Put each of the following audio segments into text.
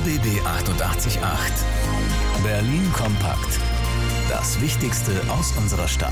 RBB 888. Berlin kompakt. Das Wichtigste aus unserer Stadt.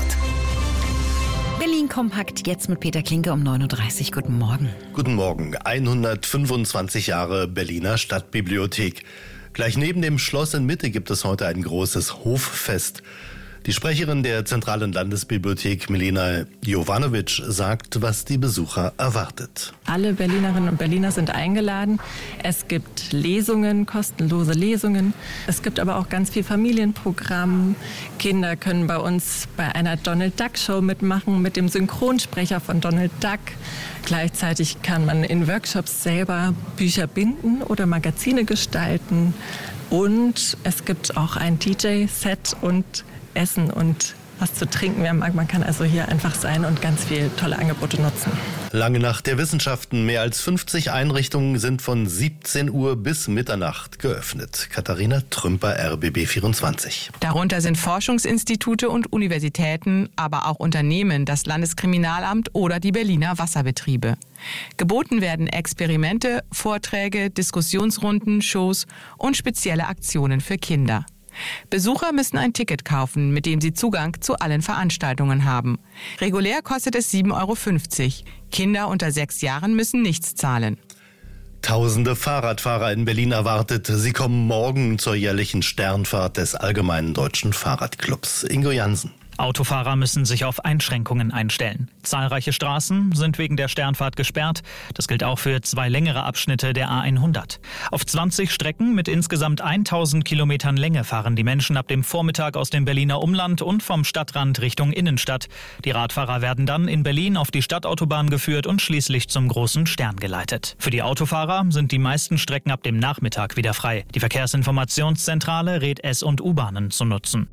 Berlin kompakt, jetzt mit Peter Klinke um 9.30 Uhr. Guten Morgen. Guten Morgen. 125 Jahre Berliner Stadtbibliothek. Gleich neben dem Schloss in Mitte gibt es heute ein großes Hoffest. Die Sprecherin der Zentralen Landesbibliothek, Milena Jovanovic, sagt, was die Besucher erwartet. Alle Berlinerinnen und Berliner sind eingeladen. Es gibt Lesungen, kostenlose Lesungen. Es gibt aber auch ganz viel Familienprogramm. Kinder können bei uns bei einer Donald Duck Show mitmachen mit dem Synchronsprecher von Donald Duck. Gleichzeitig kann man in Workshops selber Bücher binden oder Magazine gestalten. Und es gibt auch ein DJ-Set und Essen und was zu trinken, wer mag. Man kann also hier einfach sein und ganz viele tolle Angebote nutzen. Lange Nacht der Wissenschaften. Mehr als 50 Einrichtungen sind von 17 Uhr bis Mitternacht geöffnet. Katharina Trümper, RBB 24. Darunter sind Forschungsinstitute und Universitäten, aber auch Unternehmen, das Landeskriminalamt oder die Berliner Wasserbetriebe. Geboten werden Experimente, Vorträge, Diskussionsrunden, Shows und spezielle Aktionen für Kinder. Besucher müssen ein Ticket kaufen, mit dem sie Zugang zu allen Veranstaltungen haben. Regulär kostet es 7,50 Euro. Kinder unter 6 Jahren müssen nichts zahlen. Tausende Fahrradfahrer in Berlin erwartet. Sie kommen morgen zur jährlichen Sternfahrt des Allgemeinen Deutschen Fahrradclubs. Ingo Jansen. Autofahrer müssen sich auf Einschränkungen einstellen. Zahlreiche Straßen sind wegen der Sternfahrt gesperrt. Das gilt auch für 2 längere Abschnitte der A100. Auf 20 Strecken mit insgesamt 1000 Kilometern Länge fahren die Menschen ab dem Vormittag aus dem Berliner Umland und vom Stadtrand Richtung Innenstadt. Die Radfahrer werden dann in Berlin auf die Stadtautobahn geführt und schließlich zum großen Stern geleitet. Für die Autofahrer sind die meisten Strecken ab dem Nachmittag wieder frei. Die Verkehrsinformationszentrale rät S- und U-Bahnen zu nutzen.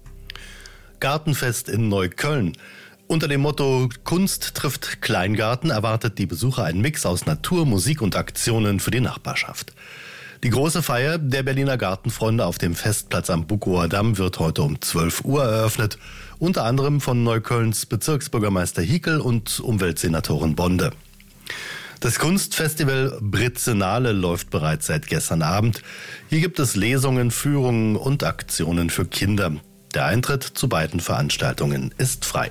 Gartenfest in Neukölln. Unter dem Motto Kunst trifft Kleingarten erwartet die Besucher einen Mix aus Natur, Musik und Aktionen für die Nachbarschaft. Die große Feier der Berliner Gartenfreunde auf dem Festplatz am Bukower Damm wird heute um 12 Uhr eröffnet, unter anderem von Neuköllns Bezirksbürgermeister Hickel und Umweltsenatorin Bonde. Das Kunstfestival Britzenale läuft bereits seit gestern Abend. Hier gibt es Lesungen, Führungen und Aktionen für Kinder. Der Eintritt zu beiden Veranstaltungen ist frei.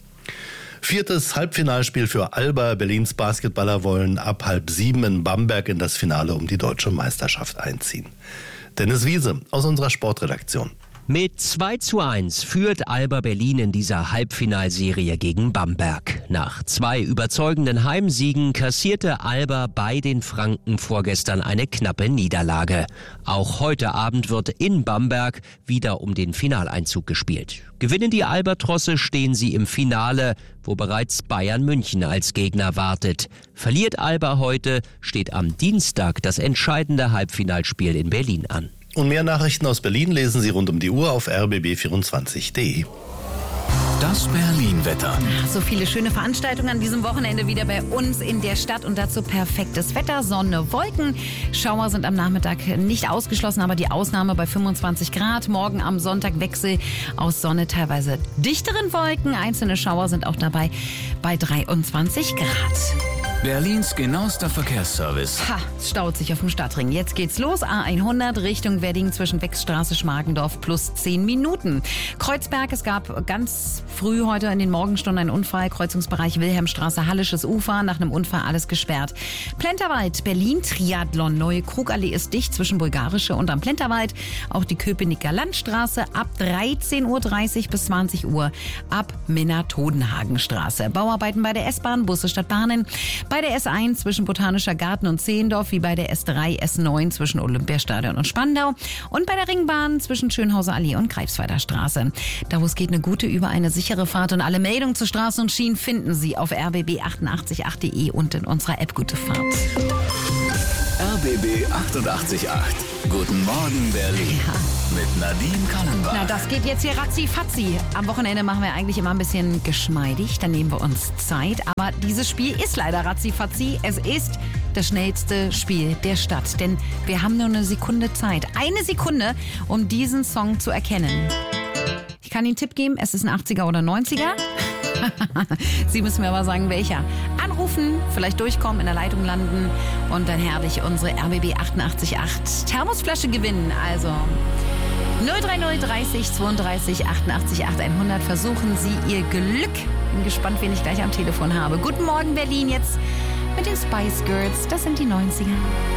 4. Halbfinalspiel für Alba. Berlins Basketballer wollen ab 6:30 in Bamberg in das Finale um die deutsche Meisterschaft einziehen. Dennis Wiese aus unserer Sportredaktion. Mit 2:1 führt Alba Berlin in dieser Halbfinalserie gegen Bamberg. Nach 2 überzeugenden Heimsiegen kassierte Alba bei den Franken vorgestern eine knappe Niederlage. Auch heute Abend wird in Bamberg wieder um den Finaleinzug gespielt. Gewinnen die Albatrosse, stehen sie im Finale, wo bereits Bayern München als Gegner wartet. Verliert Alba heute, steht am Dienstag das entscheidende Halbfinalspiel in Berlin an. Und mehr Nachrichten aus Berlin lesen Sie rund um die Uhr auf rbb24.de. Das Berlin-Wetter. So viele schöne Veranstaltungen an diesem Wochenende wieder bei uns in der Stadt und dazu perfektes Wetter, Sonne, Wolken. Schauer sind am Nachmittag nicht ausgeschlossen, aber die Ausnahme bei 25 Grad. Morgen am Sonntag Wechsel aus Sonne, teilweise dichteren Wolken. Einzelne Schauer sind auch dabei bei 23 Grad. Berlins genauester Verkehrsservice. Es staut sich auf dem Stadtring. Jetzt geht's los. A100 Richtung Wedding zwischen Wechsstraße, Schmargendorf plus 10 Minuten. Kreuzberg, es gab ganz früh heute in den Morgenstunden einen Unfall. Kreuzungsbereich Wilhelmstraße, Hallisches Ufer. Nach einem Unfall alles gesperrt. Plenterwald, Berlin, Triathlon. Neue Krugallee ist dicht zwischen Bulgarische und am Plenterwald. Auch die Köpenicker Landstraße ab 13:30 Uhr bis 20 Uhr ab Minna-Todenhagenstraße. Bauarbeiten bei der S-Bahn, Busse statt Bahnen. Bei der S1 zwischen Botanischer Garten und Zehlendorf, wie bei der S3, S9 zwischen Olympiastadion und Spandau und bei der Ringbahn zwischen Schönhauser Allee und Greifswalder Straße. Da wo es geht, eine gute über eine sichere Fahrt und alle Meldungen zu Straßen und Schienen finden Sie auf rbb888.de und in unserer App Gute Fahrt. RBB 888. Guten Morgen, Berlin. Ja. Mit Nadine Kallenbach. Na, das geht jetzt hier ratzi-fatzi. Am Wochenende machen wir eigentlich immer ein bisschen geschmeidig, dann nehmen wir uns Zeit. Aber dieses Spiel ist leider ratzi-fatzi. Es ist das schnellste Spiel der Stadt, denn wir haben nur eine Sekunde Zeit. Eine Sekunde, um diesen Song zu erkennen. Ich kann Ihnen einen Tipp geben, es ist ein 80er oder 90er. Sie müssen mir aber sagen, welcher. Anrufen anrufen, vielleicht durchkommen, in der Leitung landen und dann herrlich unsere RBB 88.8 Thermosflasche gewinnen. Also 030 30 32 88 8 100. Versuchen Sie Ihr Glück. Bin gespannt, wen ich gleich am Telefon habe. Guten Morgen, Berlin, jetzt mit den Spice Girls. Das sind die 90er.